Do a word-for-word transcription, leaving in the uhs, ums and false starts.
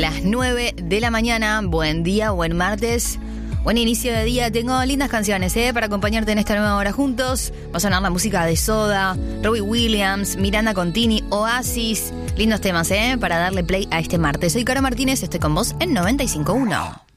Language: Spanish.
las nueve de la mañana. Buen día, buen martes, buen inicio de día. Tengo lindas canciones ¿eh? para acompañarte en esta nueva hora juntos. Va a sonar la música de Soda, Robbie Williams, Miranda Contini, Oasis. Lindos temas ¿eh? para darle play a este martes. Soy Caro Martínez, estoy con vos en noventa y cinco punto uno.